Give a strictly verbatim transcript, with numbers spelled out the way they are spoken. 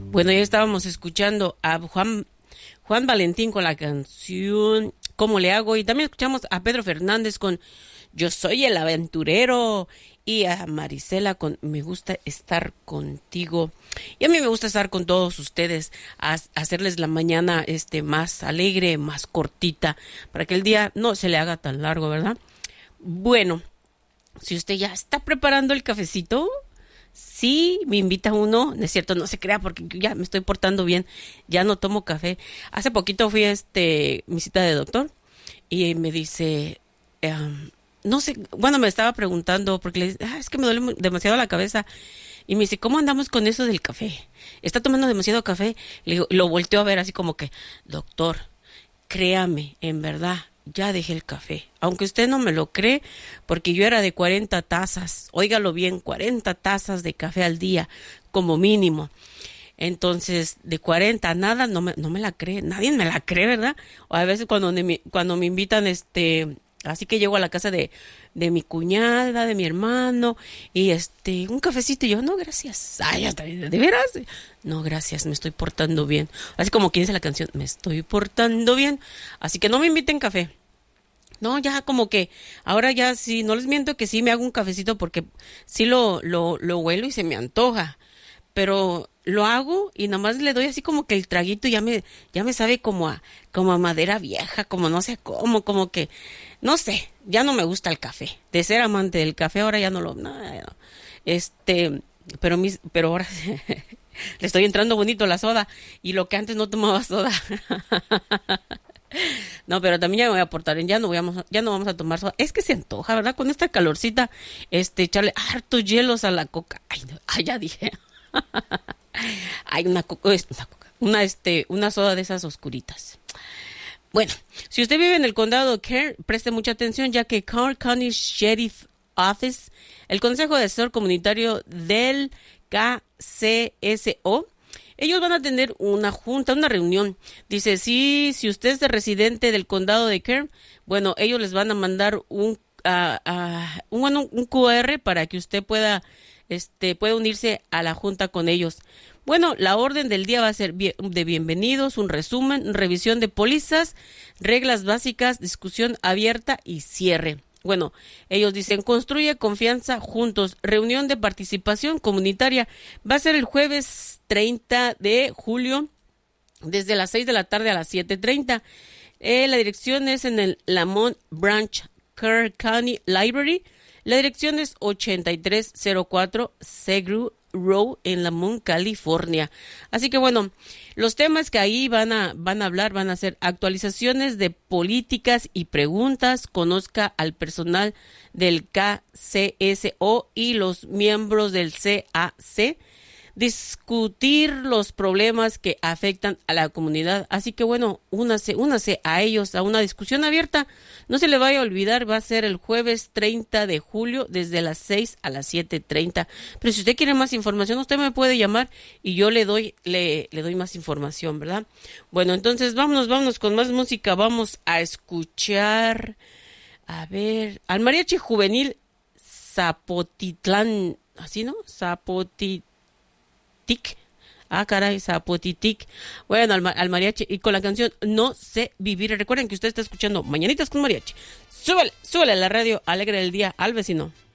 Bueno, ya estábamos escuchando a Juan, Juan Valentín con la canción ¿Cómo le hago? Y también escuchamos a Pedro Fernández con Yo soy el aventurero y a Marisela con Me gusta estar contigo. Y a mí me gusta estar con todos ustedes, a, a hacerles la mañana este más alegre, más cortita, para que el día no se le haga tan largo, ¿verdad? Bueno, si usted ya está preparando el cafecito, sí, me invita uno, no es cierto, no se crea porque ya me estoy portando bien, ya no tomo café. Hace poquito fui a este, mi cita de doctor y me dice, um, no sé, bueno, me estaba preguntando porque le dije, ah, es que me duele demasiado la cabeza. Y me dice, ¿cómo andamos con eso del café? ¿Está tomando demasiado café? Le digo, lo volteo a ver así como que, doctor, créame, en verdad, ya dejé el café. Aunque usted no me lo cree, porque yo era de cuarenta tazas, óigalo bien, cuarenta tazas de café al día, como mínimo. Entonces, de cuarenta, nada, no me, no me la cree, nadie me la cree, ¿verdad? O a veces cuando me, cuando me invitan, este, así que llego a la casa de, de mi cuñada, de mi hermano, y este, un cafecito, y yo, no, gracias. Ay, hasta, ¿de veras? No, gracias, me estoy portando bien. Así como quien dice la canción, me estoy portando bien. Así que no me inviten café. No, ya como que, ahora ya sí, no les miento que sí me hago un cafecito porque sí lo, lo, lo huelo y se me antoja. Pero lo hago y nada más le doy así como que el traguito y ya me, ya me sabe como a, como a madera vieja, como no sé cómo, como que, no sé, ya no me gusta el café. De ser amante del café ahora ya no lo, no, no. este, pero mis, pero ahora le estoy entrando bonito la soda y lo que antes no tomaba soda. No, pero también ya me voy a portar bien, ya no, voy a, ya no vamos a tomar soda. Es que se antoja, ¿verdad? Con esta calorcita, este, echarle hartos hielos a la coca. Ay, no, ay ya dije. Hay una coca, una coca, una, este, una soda de esas oscuritas. Bueno, si usted vive en el condado de Kern, preste mucha atención, ya que Carl County Sheriff Office, el Consejo de Asesor Comunitario del K C S O, ellos van a tener una junta, una reunión. Dice, sí, si usted es residente del condado de Kern, bueno, ellos les van a mandar un, uh, uh, un, un Q R para que usted pueda, este, pueda unirse a la junta con ellos. Bueno, la orden del día va a ser de bienvenidos, un resumen, revisión de pólizas, reglas básicas, discusión abierta y cierre. Bueno, ellos dicen, construye confianza juntos. Reunión de participación comunitaria va a ser el jueves treinta de julio, desde las seis de la tarde a las siete treinta. Eh, la dirección es en el Lamont Branch Kerr County Library. La dirección es ochenta y tres cero cuatro Segru Road en Lamont, California. Así que bueno, los temas que ahí van a van a hablar van a ser actualizaciones de políticas y preguntas, conozca al personal del K C S O y los miembros del C A C, discutir los problemas que afectan a la comunidad. Así que bueno, únase, únase a ellos a una discusión abierta. No se le vaya a olvidar, va a ser el jueves treinta de julio desde las seis a las siete treinta. Pero si usted quiere más información, usted me puede llamar y yo le doy le, le doy más información, ¿verdad? Bueno, entonces vámonos, vámonos con más música. Vamos a escuchar, a ver, al mariachi juvenil Zapotitlán, ¿así no? Zapotitlán. Ah, caray, Zapotitic. Bueno, al, al mariachi y con la canción No sé vivir. Recuerden que usted está escuchando Mañanitas con Mariachi. Súbale, súbale a la radio, alegre el día al vecino.